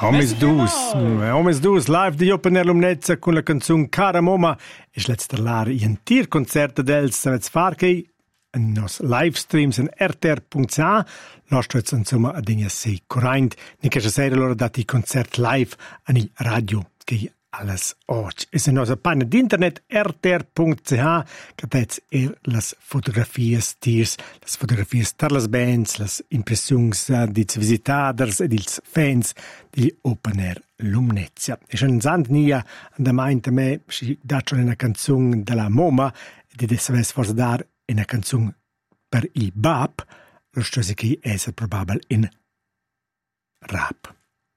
Homes dus, live di Open Air Lumnezza con la canzone Cara Moma. E l'Esterlar in tir concerto dels savets far che in nos livestreams in rtr.ca. Nostro insomma a digna sei corrent. Ni che sera loro dati concert live ani radio che alles oggi. E se nostra pagina di internet rtr.ch che tets las fotografies tirs, las fotografies tar las bands, las impressions dits visitaders e dils fans di Open Air Lumnezia. E schon sant nia da meinte me si dat schon una canzone della Moma e di saves forse dar una canzone per il bap, lo stesso che è probabile in rap.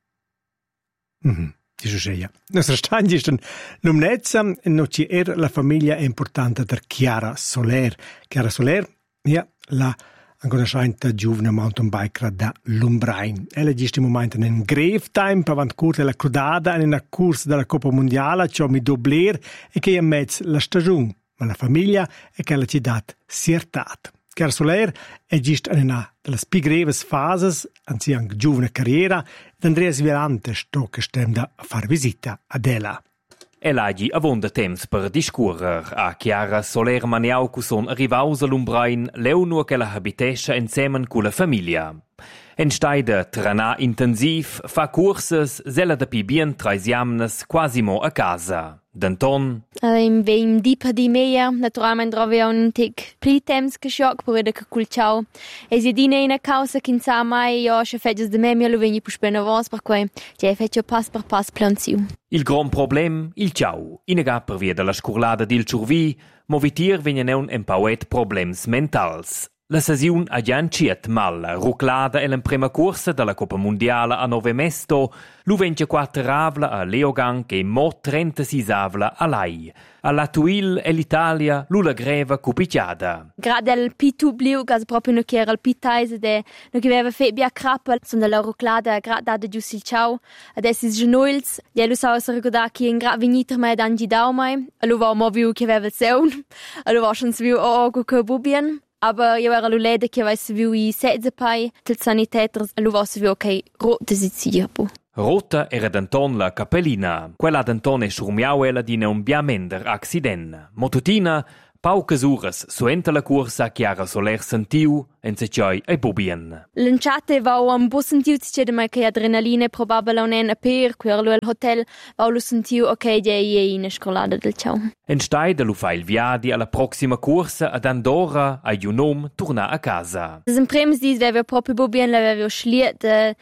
Dice Scheia. Nostra stanza è in Lumnezza e non c'è la famiglia importante per Chiara Soler. Chiara Soler è la conoscente giovane mountain biker da Lumbrain. Ella è in questo momento in grave time per avanti corsa la crodata in una corsa della Coppa Mondiale, cioè mi dobler e che è in mezzo la stagione. Ma la famiglia è che la città siertat. Chiara Soler è giusto in una delle più gravi fasi, anzi anche giovane carriera, ed Andrea Svilante sto che stiamo da far visita ad ella. Elagi avonda temps per discurrer a Chiara Soler Maniau cu son arrivaus a Lumbrain leu nur che la habitescha insieme con la famiglia. En stai de trenà intensiv, fa curses, sella da pi bien trais jamnes quasi mo a casa. D'Anton. In veim dipa di meia, naturalmente trovo un tic pli temps che schock per vedere che culciao. E si dine in a causa che sa mai io se fegges de me lo vegni puspena vos per quei che feccio pass per pass planziu. Il gran problem, il ciao. Inega per via della scurlada dil ciurvi, movitir vegna neun empauet problems mentals. La sesiun ha già inciet mal, ruclada è la prima corsa della Coppa Mondiale a Nove Mesto, lu 24 avla a Leogang e mo 36 avla a Lai. Alla Tuil e l'Italia lu la greva cupicciada. Grad el pitu bliu, gas proprio no chiera il pitaise de no che aveva fe bia crappa, son della ruclada grad da giusti ciao, adesso is genoils, de lu sa se ricorda che in grad veniter mai dan gi dau mai, lu va mo viu che aveva seun, lu va schon viu o co bubien. Aber io era l'ulede che avesse viu i sezze pai, tel saniteters, lu vosse viu ok, rote zizierpo. Rota era d'Anton la capellina. Quella d'Anton è surmiauela di un biamender accident. Motutina, paucas uras suenta la corsa Chiara Soler sentiu en se cioi ai bubien. L'enciate va un po' sentiu c'è mai che adrenalina probabile non è per quello al hotel va lo sentiu ok je in scolada del ciao. En stai de lu fa il viadi alla prossima corsa ad Andorra a Junom torna a casa. In prems dis aveva proprio bubien l'aveva schliet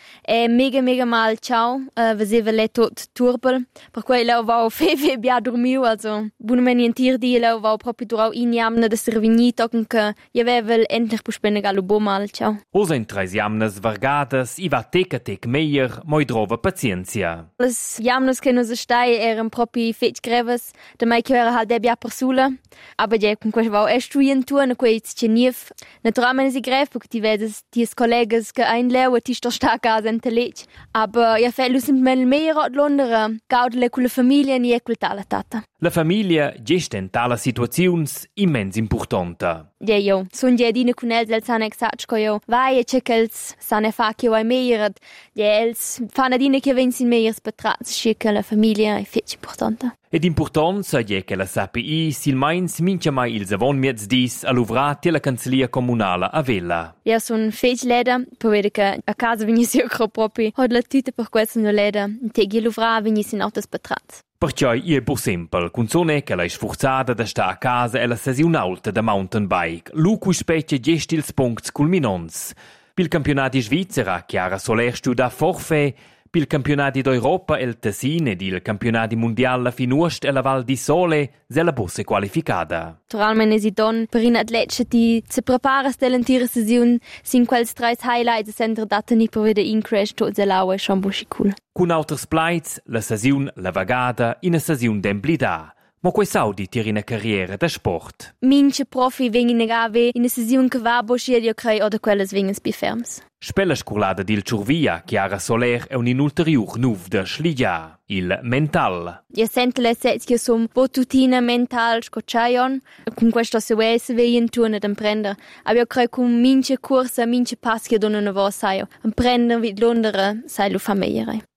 è mega mal ciao vedeva le tot turbel per quello va feve bia dormiu also buon mentir di lo va proprio durau in jamna de servinito che aveva endlich puspene galubo mal ciao. Osa in tres jamnas vargadas i va tec meier moi drova pazienzia. Les jamnas che nos stai eran proprio fetch greves de mai che era halt bia persula aber je con quel va estudien tu na quei cenief naturalmente si greve perché ti vedes ti collegas che ein leu ti sto sta casa in telec aber ja fe lusen mel meier od londra gaudle con la famiglia ni equitala tata. La famiglia gesta in tala situazions immens importante. Ja, io. Son ja dine con els san exact co io. Vai e checels san fa che vai meier. Ja, els fanno dine che vensin meiers betrats schick la famiglia è fetch importante. Ed importanza è che la SAPI sil mains mincha mai il zavon miez dis all'uvrati la cancellia comunale a Vella. Ja, son fetch leda, per vedere che a casa venissi io proprio. Hod la tute per questo no leda. Te che l'uvra venissi in autos betrats. Perciò è po' semple, con sone che la sforzata da sta a casa e la sesiun alta da mountain bike, lu cui specie gestils punkts culminons. Pil campionati svizzera, Chiara Soler studa forfè, pil campionati d'Europa el Tessin ed il campionati mondiale finuost e la Val di Sole, se la bosse qualificata. Naturalmente si don per in atleti ti se prepara stellentire sesiun sin quels tres highlights center datani per vedere in crash tot se laue schon buschi cool. Con autres plaits, la sesiun la vagada in a sesiun d'emblida. Ma quei saudi tiri una carriera da sport. Minche profi vengono negave in a sesiun che va buschi io crei o da quelles vengono più ferms. Spella sculada dil Ciurvia, Chiara Soler è un ulterior nuv da schligia, il mental. Io sento le che sono botutina mental scocciaion, con questo se vuoi se vei in turno ad imprendere. Io credo che mince corsa, mince passi che donano a voi sai, imprendere vid Londra sai lo fa meglio.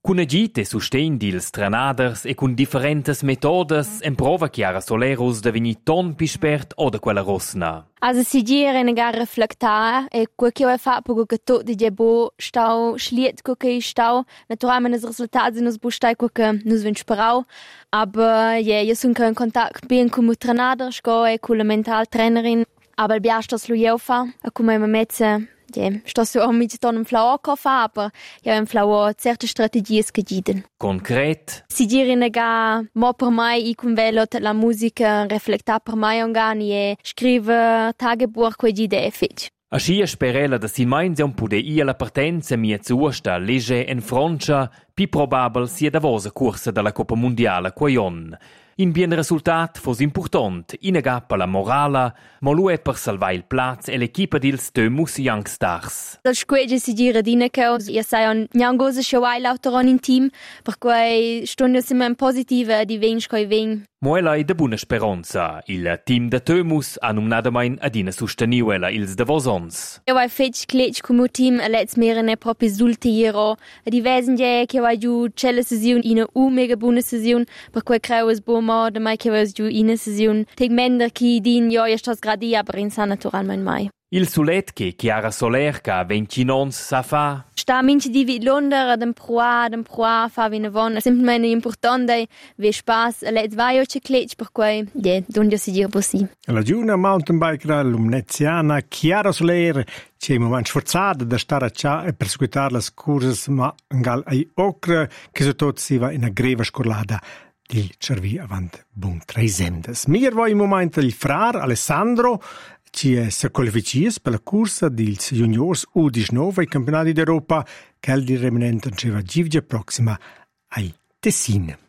Cun agit e sustegn dils trenaders e cun differentes metodes emprova Chiara Solerus da vegnir ton pi spert o da quella rosna. Also si gira in gar reflectar e quel che ho fatto poco che tot di bo stau schliet co che stau naturalmente os resultats nos bu stai co che nos vin sperau aber io sun in contact bin con trenader sco e con la mental trainerin aber biastos lo io fa a come me mezze sto so auch mit ton flower koffa aber ja ein flower certe strategie gediden. Concret. Si gira in ga mo per mai I convelo la musica reflectar per mai ongani e scrive tagebuch co di de fetch. Ascia sperella da sin mainz un pude ia la partenza mia zusta legge en Francia, pi probabel sia da vosa corsa della Coppa Mondiale quaion. In bien resultat fos important, in agappa la morala, ma lui è per salvare il plaz e l'equipa dils Tömus Young Stars. La squadra si gira dina che io sai un nyangosa shawai l'autoron in team, per cui stonio sempre positiva di vench coi ven. Moela è de buona speranza. Il team de Tömus ha nominadamein adina sosteniuela ils de vosons. Io vai fetch klech come team a let's mere ne proprio sultiro. Di vesen je che vai giù cella sesiun in una mega buona sesiun, per cui creo es bomo de mai che vai giù in una sesiun. Teg mender chi din io stos gradi aber in san naturalmente mai. Il sulet che Chiara Soler ca 20 nons sa fa. Sta minci di vit Londra dem proa fa vina von. Semplicemente importante ve spas let's vai o klech per cui donde si dir bossi. La giuna mountainbiker lumneziana Chiara Soler ci è moment sforzata da stare a cia e perseguitare le corse ma ngal ai ocre che so tot si va in una greva scorlada di cervi avant bon 3 sendes. Mir voi in momento il frar Alessandro ci è qualificis per la corsa dils juniors U19 ai campionati d'Europa che è il remanente in ceva Givgia prossima ai Tessin.